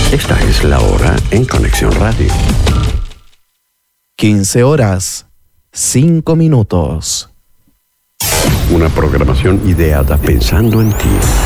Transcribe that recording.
Esta es la hora en Conexión Radio. 15 horas, 5 minutos. Una programación ideada pensando en ti.